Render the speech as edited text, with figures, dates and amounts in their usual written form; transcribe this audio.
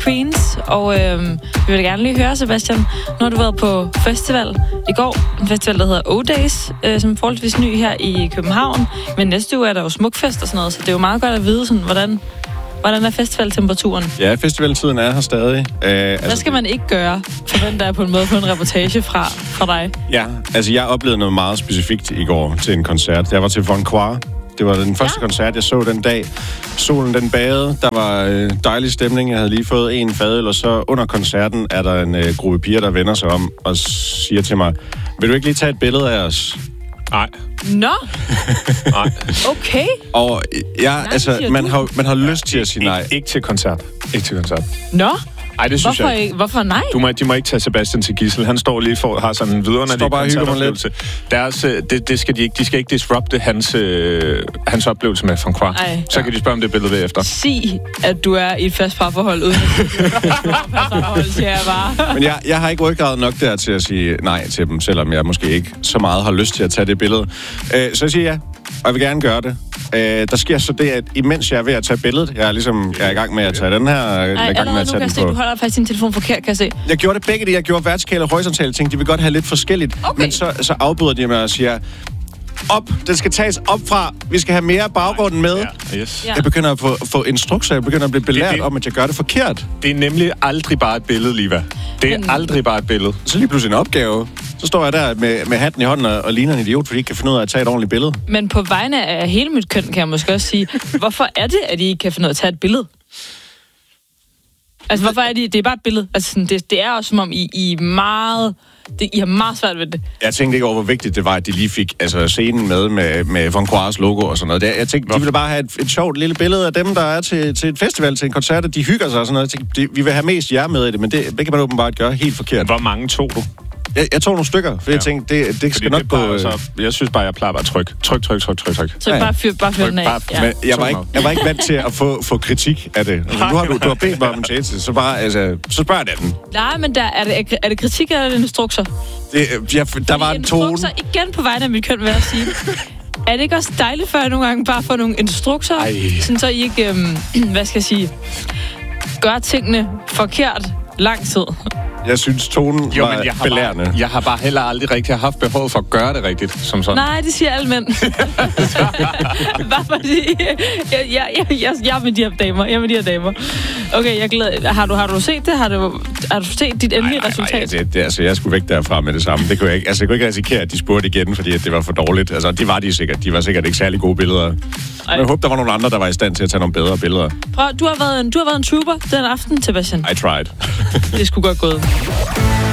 Queens, og vi vil gerne lige høre, Sebastian, nu har du været på festival i går, en festival, der hedder O-Days, som er forholdsvis ny her i København, men næste uge er der jo Smukfest og sådan noget, så det er jo meget godt at vide, sådan, hvordan er festivaltemperaturen? Ja, festivaltiden er her stadig. Hvad skal man ikke gøre, forventer jeg på en måde på en reportage fra dig? Ja, altså jeg oplevede noget meget specifikt i går til en koncert. Jeg var til Von Quar. Det var den første koncert, jeg så den dag. Solen den bagede, der var dejlig stemning. Jeg havde lige fået en fadøl, og så under koncerten er der en gruppe piger, der vender sig om og siger til mig, vil du ikke lige tage et billede af os? Nej. Nå? Nej. Okay. Og man har lyst til at sige nej. Ikke til koncert. Ikke til koncert. Nå? Ej, det synes jeg ikke. Hvorfor nej? De må ikke tage Sebastian til gidsel. Han står lige har sådan en vidunderlig koncertoplevelse. Det skal de ikke. De skal ikke disrupte hans oplevelse med Von Quar. Så kan de spørge om det billede bagefter. Sig, at du er i et fast parforhold uden Men jeg har ikke ryggrad nok der til at sige nej til dem, selvom jeg måske ikke så meget har lyst til at tage det billede. Så jeg siger ja, og jeg vil gerne gøre det. Der sker så det, at imens jeg er ved at tage billedet, jeg er i gang med at tage den her, jeg er i gang med at tage den på. Du holder faktisk din telefon forkert, kan jeg se. Jeg gjorde det begge det. Jeg gjorde vertikale og horisontale ting. De vil godt have lidt forskelligt. Okay. Men så afbryder de mig og siger, den skal tages op fra. Vi skal have mere baggrunden med. Ja. Yes. Jeg begynder at få instrukser. Jeg begynder at blive belært om, at jeg gør det forkert. Det er nemlig aldrig bare et billede, Liva. Det er aldrig bare et billede. Så lige pludselig en opgave. Så står jeg der med hatten i hånden og ligner en idiot, fordi jeg ikke kan finde ud af at tage et ordentligt billede. Men på vegne af hele mit køn, kan jeg måske også sige, hvorfor er det, at I ikke kan finde ud af at tage et billede? Altså, hvorfor er det er bare et billede? Altså, det er også som om, I har meget svært ved det. Jeg tænkte ikke over, hvor vigtigt det var, at de lige fik scenen med Von Quars logo og sådan noget. Jeg tænkte, de ville bare have et sjovt lille billede af dem, der er til et festival, til en koncert, og de hygger sig og sådan noget. Jeg tænkte, vi vil have mest jer med i det, men det kan man åbenbart gøre helt forkert. Hvor mange tog du? Jeg tog nogle stykker, for jeg tænkte, det skal nok gå... Jeg synes bare, jeg plejer bare at trykke. Tryk. Så bare fyr den af. Men jeg var ikke vant til at få kritik af det. Altså, du har bedt mig om en tjeneste, så spørg jeg den. Nej, men er det kritik eller en instrukser? Der var en tone. Instrukser igen på vegne af mit køn, vil jeg sige. Er det ikke også dejligt, før jeg nogle gange bare får nogle instrukser, sådan så I ikke, gør tingene forkert lang tid? Jeg synes, tonen var belærende. Jeg har bare heller aldrig rigtig haft behov for at gøre det rigtigt, som sådan. Nej, det siger alle mænd. Bare fordi... Jeg er med de her damer. Okay, jeg glæder... Har du set det? Har du set dit endelige resultat? Nej, jeg skulle væk derfra med det samme. Det kunne jeg ikke. Altså, jeg kunne ikke risikere, at de spurgte igen, fordi at det var for dårligt. Altså, det var de sikkert. De var sikkert ikke særlig gode billeder. Men jeg håber, der var nogle andre, der var i stand til at tage nogle bedre billeder. Prøv, du har været en trooper den aften, Sebastian. I tried. Det skulle godt gået.